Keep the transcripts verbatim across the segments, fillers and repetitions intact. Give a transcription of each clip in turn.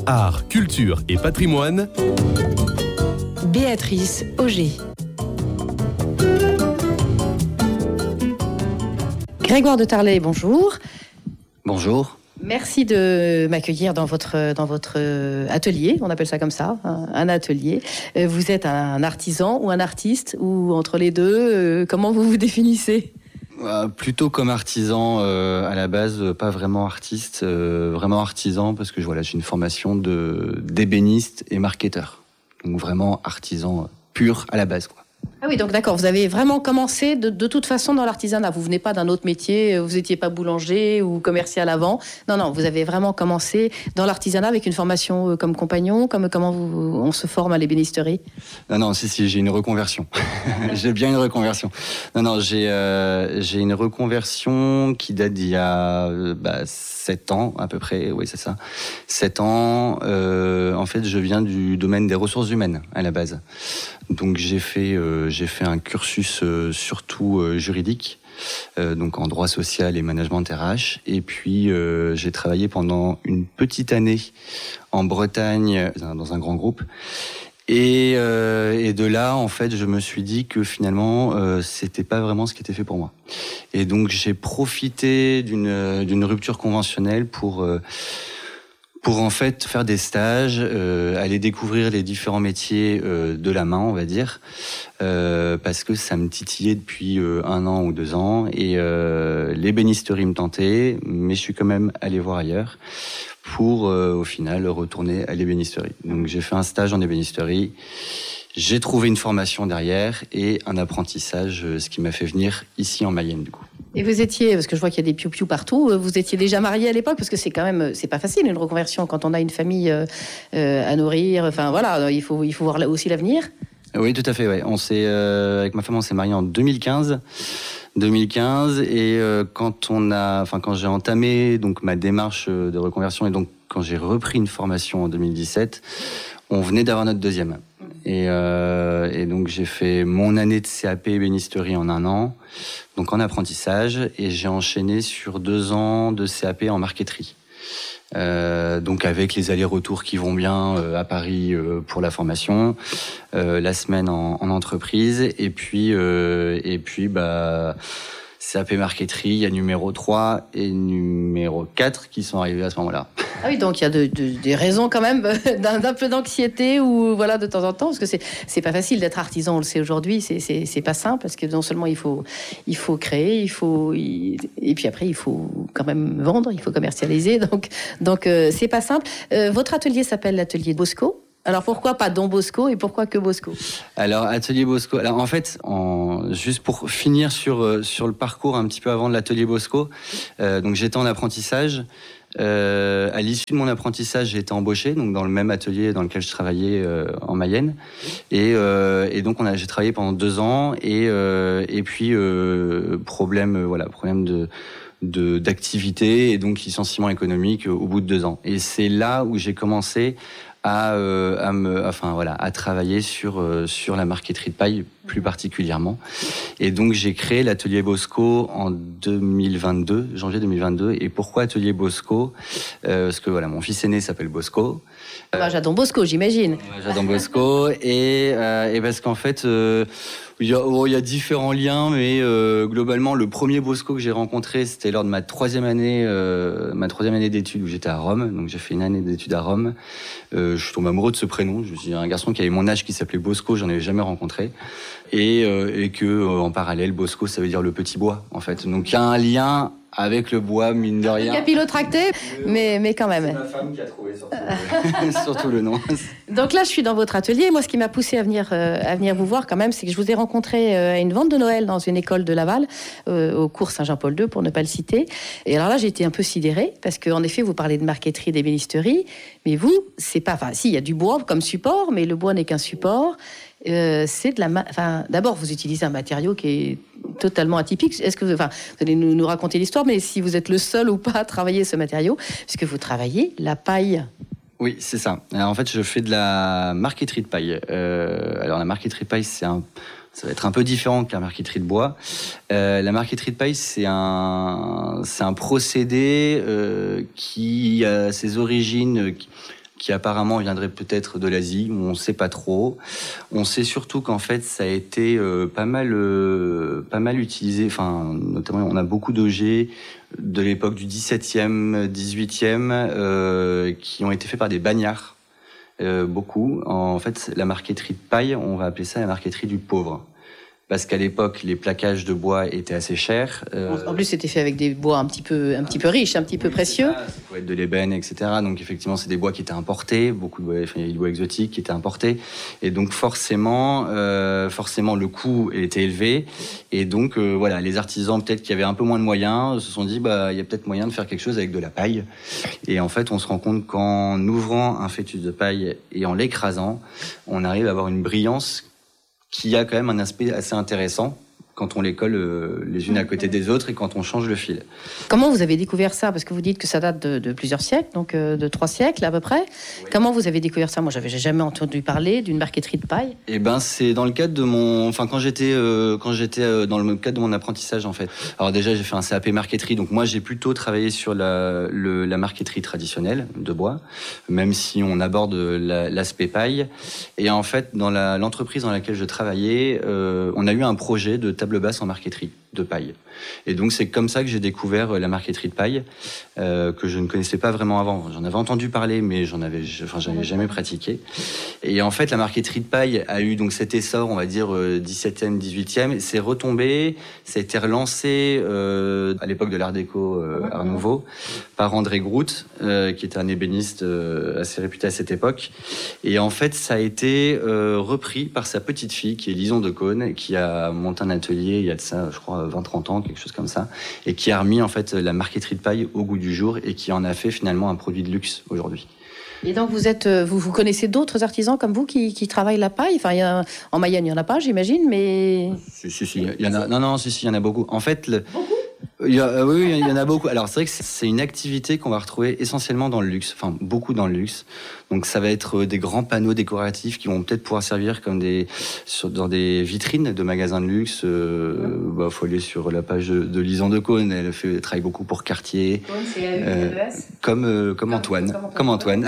Art, culture et patrimoine. Béatrice Auger. Grégoire de Tarlet, bonjour. Bonjour. Merci de m'accueillir dans votre, dans votre atelier, on appelle ça comme ça, un, un atelier. Vous êtes un artisan ou un artiste, ou entre les deux, comment vous vous définissez ? Euh, plutôt comme artisan euh, à la base, pas vraiment artiste, euh, vraiment artisan parce que voilà, j'ai une formation de, d'ébéniste et marketeur. Donc vraiment artisan pur à la base, quoi. Ah oui, donc d'accord, vous avez vraiment commencé de, de toute façon dans l'artisanat. Vous venez pas d'un autre métier, vous n'étiez pas boulanger ou commercial avant. Non, non, vous avez vraiment commencé dans l'artisanat avec une formation comme compagnon, comme comment vous, on se forme à l'ébénisterie. Non, non, si, si, j'ai une reconversion. J'ai bien une reconversion. Non, non, j'ai, euh, j'ai une reconversion qui date d'il y a euh, bah, sept ans à peu près. Oui, c'est ça. sept ans. Euh, en fait, je viens du domaine des ressources humaines à la base. Donc j'ai fait, euh, j'ai fait un cursus euh, surtout euh, juridique, euh, donc en droit social et management R H. Et puis euh, j'ai travaillé pendant une petite année en Bretagne dans un grand groupe. Et, euh, et de là, en fait, je me suis dit que finalement, euh, c'était pas vraiment ce qui était fait pour moi. Et donc j'ai profité d'une, d'une rupture conventionnelle pour euh, pour en fait faire des stages, euh, aller découvrir les différents métiers euh, de la main, on va dire, euh, parce que ça me titillait depuis euh, un an ou deux ans, et euh, l'ébénisterie me tentait, mais je suis quand même allé voir ailleurs pour, euh, au final, retourner à l'ébénisterie. Donc j'ai fait un stage en ébénisterie, j'ai trouvé une formation derrière et un apprentissage, ce qui m'a fait venir ici en Mayenne, du coup. Et vous étiez, parce que je vois qu'il y a des piou-piou partout, vous étiez déjà marié à l'époque, parce que c'est quand même, c'est pas facile une reconversion quand on a une famille euh, à nourrir. Enfin voilà, il faut, il faut voir aussi l'avenir. Oui, tout à fait. Ouais. On s'est, euh, avec ma femme, on s'est mariés en deux mille quinze. deux mille quinze et euh, quand on a, enfin quand j'ai entamé donc ma démarche de reconversion et donc quand j'ai repris une formation en deux mille dix-sept, on venait d'avoir notre deuxième. Et, euh, et donc j'ai fait mon année de C A P ébénisterie en un an, donc en apprentissage, et j'ai enchaîné sur deux ans de C A P en marqueterie. Euh, donc avec les allers-retours qui vont bien euh, à Paris euh, pour la formation, euh, la semaine en, en entreprise, et puis euh, et puis bah C A P marqueterie, il y a numéro trois et numéro quatre qui sont arrivés à ce moment-là. Ah oui, donc il y a de, de, des raisons quand même d'un, d'un peu d'anxiété ou voilà de temps en temps, parce que c'est c'est pas facile d'être artisan, on le sait aujourd'hui, c'est c'est c'est pas simple parce que non seulement il faut il faut créer, il faut il, et puis après il faut quand même vendre, il faut commercialiser, donc donc euh, c'est pas simple. Euh, votre atelier s'appelle l'atelier Bosco. Alors pourquoi pas Don Bosco et pourquoi que Bosco ? Alors atelier Bosco. Alors en fait, en, juste pour finir sur sur le parcours un petit peu avant de l'atelier Bosco, euh, donc j'étais en apprentissage. Euh, à l'issue de mon apprentissage, j'ai été embauché donc dans le même atelier dans lequel je travaillais euh, en Mayenne, et, euh, et donc on a, j'ai travaillé pendant deux ans et euh, et puis euh, problème euh, voilà problème de de d'activité et donc licenciement économique au bout de deux ans. Et c'est là où j'ai commencé à, euh, à me, enfin voilà, à travailler sur euh, sur la marqueterie de paille plus particulièrement. Et donc j'ai créé l'atelier Bosco en deux mille vingt-deux, janvier deux mille vingt-deux. Et pourquoi atelier Bosco ? euh, Parce que voilà, mon fils aîné s'appelle Bosco. Euh, bah, Jadon Bosco, j'imagine. Jadon Bosco et euh, et parce qu'en fait. Euh, Il y, a, oh, il y a différents liens, mais euh, globalement, le premier Bosco que j'ai rencontré, c'était lors de ma troisième année, euh, ma troisième année d'études où j'étais à Rome. Donc j'ai fait une année d'études à Rome. Euh, je suis tombé amoureux de ce prénom. Je me suis dit, un garçon qui avait mon âge qui s'appelait Bosco, j'en avais jamais rencontré. Et, euh, et que euh, en parallèle, Bosco, ça veut dire le petit bois, en fait. Donc il y a un lien avec le bois, mine de rien. Capillotracté, mais, mais quand même. C'est ma femme qui a trouvé surtout, surtout le nom. Donc là, je suis dans votre atelier. Moi, ce qui m'a poussé à venir, euh, à venir vous voir quand même, c'est que je vous ai rencontré euh, à une vente de Noël dans une école de Laval, euh, au cours Saint-Jean-Paul deux, pour ne pas le citer. Et alors là, j'ai été un peu sidérée, parce qu'en effet, vous parlez de marqueterie, d'ébénisterie, mais vous, c'est pas... Enfin, si, il y a du bois comme support, mais le bois n'est qu'un support. Euh, c'est de la... Ma... Enfin, d'abord, vous utilisez un matériau qui est totalement atypique. Est-ce que vous, enfin, vous allez nous, nous raconter l'histoire, mais si vous êtes le seul ou pas à travailler ce matériau, puisque vous travaillez la paille. Oui, c'est ça. Alors, en fait, je fais de la marqueterie de paille. Euh, alors, la marqueterie de paille, c'est un... ça va être un peu différent que la marqueterie de bois. Euh, la marqueterie de paille, c'est un, c'est un procédé euh, qui a ses origines... Qui... qui apparemment viendrait peut-être de l'Asie, on ne sait pas trop. On sait surtout qu'en fait, ça a été euh, pas mal, euh, pas mal utilisé. Enfin, notamment, on a beaucoup d'objets de l'époque du dix-septième, dix-huitième, euh, qui ont été faits par des bagnards. Euh, beaucoup. En fait, la marqueterie de paille, on va appeler ça la marqueterie du pauvre. Parce qu'à l'époque, les plaquages de bois étaient assez chers. Euh... En plus, c'était fait avec des bois un petit peu, un petit peu riches, un petit peu oui, précieux. Ça, ça pouvait être de l'ébène, et cetera. Donc, effectivement, c'est des bois qui étaient importés, beaucoup de bois, enfin, il y a des bois exotiques qui étaient importés. Et donc, forcément, euh, forcément, le coût était élevé. Et donc, euh, voilà, les artisans, peut-être qui avaient un peu moins de moyens, se sont dit, bah, il y a peut-être moyen de faire quelque chose avec de la paille. Et en fait, on se rend compte qu'en ouvrant un fœtus de paille et en l'écrasant, on arrive à avoir une brillance qui a quand même un aspect assez intéressant quand on les colle euh, les unes à côté des autres et quand on change le fil. Comment vous avez découvert ça? Parce que vous dites que ça date de, de plusieurs siècles, donc euh, de trois siècles à peu près. Oui. Comment vous avez découvert ça? Moi, j'avais jamais entendu parler d'une marqueterie de paille. Eh ben, c'est dans le cadre de mon, enfin quand j'étais, euh, quand j'étais euh, dans le cadre de mon apprentissage en fait. Alors déjà, j'ai fait un C A P marqueterie, donc moi j'ai plutôt travaillé sur la, le, la marqueterie traditionnelle de bois, même si on aborde la, l'aspect paille. Et en fait, dans la, l'entreprise dans laquelle je travaillais, euh, on a eu un projet de table basse en marqueterie de paille. Et donc c'est comme ça que j'ai découvert la marqueterie de paille, euh, que je ne connaissais pas vraiment avant. J'en avais entendu parler, mais j'en avais, enfin, j'en avais jamais pratiqué. Et en fait, la marqueterie de paille a eu donc cet essor, on va dire euh, dix-septième, dix-huitième. C'est retombé, ça a été relancé euh, à l'époque de l'Art déco, euh, Art Nouveau, par André Groot, euh, qui était un ébéniste euh, assez réputé à cette époque. Et en fait, ça a été euh, repris par sa petite fille, qui est Lison de Caunes, qui a monté un atelier il y a de ça, je crois, vingt trente ans, quelque chose comme ça, et qui a remis en fait la marqueterie de paille au goût du jour et qui en a fait finalement un produit de luxe aujourd'hui. Et donc vous êtes, vous, vous connaissez d'autres artisans comme vous qui, qui travaillent la paille? Enfin, il y a, en Mayenne, il y en a pas, j'imagine, mais si, si, si, il y en a. Non, non, si, si, il y en a beaucoup. En fait, le... beaucoup. Il y a, oui, il y en a beaucoup. Alors c'est vrai que c'est une activité qu'on va retrouver essentiellement dans le luxe, enfin beaucoup dans le luxe. Donc ça va être des grands panneaux décoratifs qui vont peut-être pouvoir servir comme des sur, dans des vitrines de magasins de luxe. Euh, bah, faut aller sur la page de, de Lison de Caunes. Elle fait elle travaille beaucoup pour Cartier. C'est euh, comme, euh, comme Antoine, comme Antoine.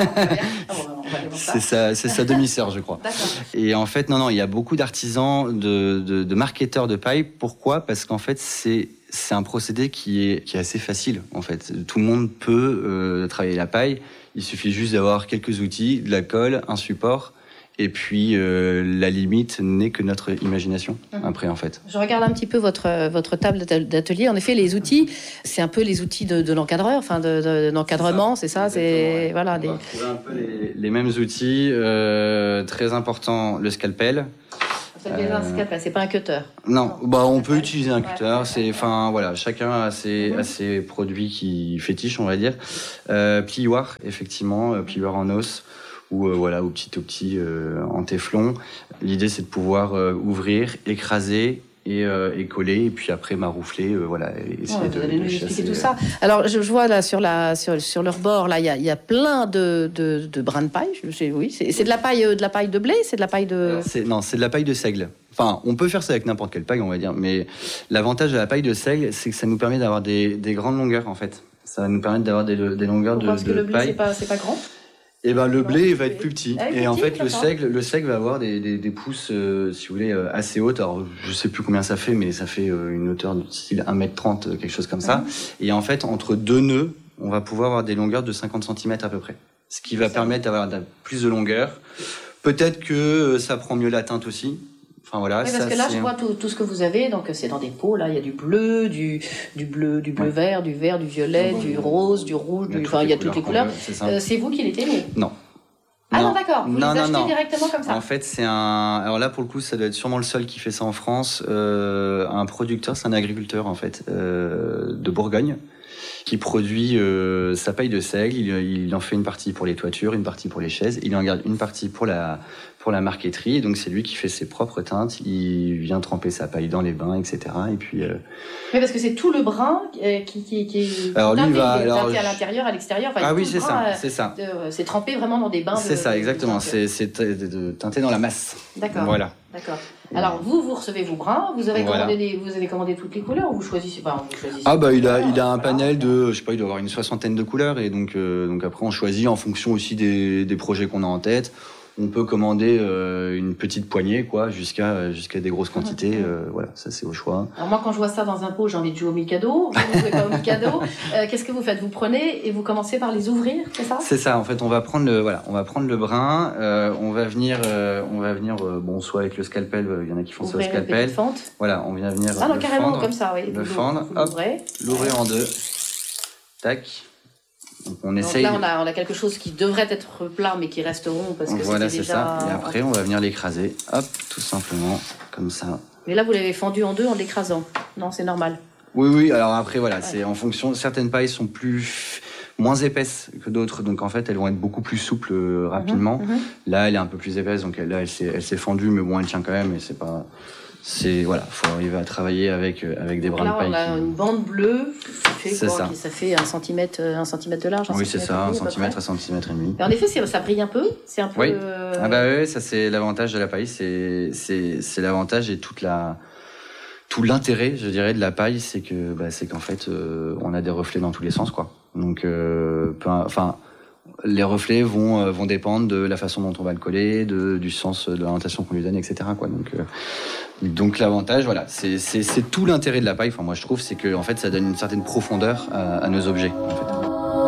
C'est sa, c'est sa demi-sœur, je crois. D'accord. Et en fait, non, non, il y a beaucoup d'artisans, de, de, de marketeurs de paille. Pourquoi? Parce qu'en fait, c'est c'est un procédé qui est, qui est assez facile, en fait. Tout le monde peut euh, travailler la paille. Il suffit juste d'avoir quelques outils, de la colle, un support. Et puis, euh, la limite n'est que notre imagination, mmh. après, en fait. Je regarde un petit peu votre, votre table d'atelier. En effet, les outils, c'est un peu les outils de, de l'encadreur, enfin, de, de, d'encadrement, c'est ça, c'est, ça, c'est voilà. On des... va retrouver un peu les, les mêmes outils. Euh, très important, le scalpel. C'est déjà un scalpel, c'est pas un cutter. Non, bah on peut utiliser un cutter. C'est, enfin voilà, chacun a ses, a ses produits qui fétichent, on va dire. Euh, plioir, effectivement, euh, plioir en os ou euh, voilà, ou petit au petit euh, en téflon. L'idée c'est de pouvoir euh, ouvrir, écraser. Et, euh, et coller, et puis après maroufler, euh, voilà, essayer ouais, de, vous allez de nous chasser. expliquer tout ça. Alors, je, je vois là sur la sur, sur leur bord, là, il y a, y a plein de, de, de brins de paille. Je, oui, c'est, c'est de la paille de la paille de blé, c'est de la paille de. Alors, c'est, non, c'est de la paille de seigle. Enfin, on peut faire ça avec n'importe quelle paille, on va dire, mais l'avantage de la paille de seigle, c'est que ça nous permet d'avoir des, des grandes longueurs, en fait. Ça va nous permettre d'avoir des, des longueurs de, parce que de le blé, paille. C'est pas, c'est pas grand. Et ben le blé va être plus petit. Ah, et petit, en fait le d'accord. seigle, le seigle va avoir des, des, des pousses, euh, si vous voulez, euh, assez hautes. Alors je sais plus combien ça fait, mais ça fait euh, une hauteur de style un mètre trente, quelque chose comme ça. Mmh. Et en fait entre deux nœuds, on va pouvoir avoir des longueurs de cinquante centimètres à peu près. Ce qui va ça permettre d'avoir plus de longueur. Peut-être que euh, ça prend mieux la teinte aussi. Enfin, voilà, oui, parce ça, que là, c'est... je vois tout, tout ce que vous avez, donc c'est dans des pots. Là, il y a du bleu, du, du bleu, du bleu ouais. vert, du vert, du violet, bon, du rose, du rouge, du... enfin, il y a toutes les couleurs. C'est, euh, c'est vous qui les tenez? Non. Ah non, non d'accord. Vous non, les non, achetez non. directement comme ça. En fait, c'est un. Alors là, pour le coup, ça doit être sûrement le seul qui fait ça en France. Euh, un producteur, c'est un agriculteur en fait euh, de Bourgogne, qui produit euh, sa paille de seigle. Il, il en fait une partie pour les toitures, une partie pour les chaises. Il en garde une partie pour la pour la marqueterie. Donc c'est lui qui fait ses propres teintes. Il vient tremper sa paille dans les bains, et cetera. Et puis. Euh... Oui, parce que c'est tout le brun euh, qui, qui, qui est alors, teinté, lui, va, il est alors, teinté à l'intérieur, à l'extérieur. Enfin, ah oui, tout c'est le brun, ça, euh, c'est ça. De, c'est trempé vraiment dans des bains. C'est de, ça, de, exactement. de c'est, c'est teinté dans la masse. D'accord. Voilà. D'accord. Alors vous, vous recevez vos brins, vous avez voilà. commandé des, vous avez commandé toutes les couleurs ou vous choisissez pas vous choisissez Ah bah il a il a un panel de, je sais pas, il doit avoir une soixantaine de couleurs et donc euh, donc après on choisit en fonction aussi des, des projets qu'on a en tête. On peut commander euh, une petite poignée, quoi, jusqu'à jusqu'à des grosses quantités. Euh, voilà, ça c'est au choix. Alors moi, quand je vois ça dans un pot, j'ai envie de jouer au Mikado. Vous ne jouez pas au Mikado. Euh, qu'est-ce que vous faites ? Vous prenez et vous commencez par les ouvrir, c'est ça ? C'est ça. En fait, on va prendre le voilà, on va prendre le brin. Euh, on va venir, euh, on va venir, euh, bon, soit avec le scalpel. Il y en a qui font Ouvrir ça au scalpel. Une fente. Voilà, on vient venir. Ah non, le carrément fendre, comme ça, oui. Le vous fendre, vous hop, l'ouvrez. l'ouvrir en deux. Tac. Donc on Donc essaye. là, on a, on a quelque chose qui devrait être plat, mais qui reste rond parce que voilà, c'était c'est déjà... ça. Et après, on va venir l'écraser. Hop, tout simplement, comme ça. Mais là, vous l'avez fendu en deux en l'écrasant. Non, c'est normal. Oui, oui. Alors après, voilà, ouais. C'est en fonction. Certaines pailles sont plus moins épaisses que d'autres, donc en fait, elles vont être beaucoup plus souples euh, rapidement. Mmh, mmh. Là, elle est un peu plus épaisse, donc là, elle s'est, elle s'est fendue, mais bon, elle tient quand même. Et c'est pas. C'est voilà, faut arriver à travailler avec avec des brins de paille. Là, on a qui... une bande bleue. Qui fait, c'est quoi, ça. Qui, ça fait un centimètre, un centimètre de large. Un oui, c'est ça, un demi, centimètre à centimètre et demi. Et en effet, ça brille un peu. C'est un peu. Oui. Euh... Ah bah oui, ça c'est l'avantage de la paille, c'est c'est c'est l'avantage et toute la tout l'intérêt, je dirais, de la paille, c'est que bah, c'est qu'en fait, euh, on a des reflets dans tous les sens, quoi. Donc, euh, peu, enfin. Les reflets vont, euh, vont dépendre de la façon dont on va le coller, de, du sens de l'orientation qu'on lui donne, et cetera, quoi. Donc, euh, donc l'avantage, voilà, c'est, c'est, c'est tout l'intérêt de la paille. Enfin, moi, je trouve, c'est que en fait, ça donne une certaine profondeur à, à nos objets. En fait.